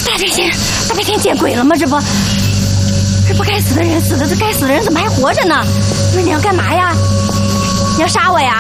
大这些人大白天见鬼了吗？这不该死的人死了，这该死的人怎么还活着呢？那你要干嘛呀？你要杀我呀？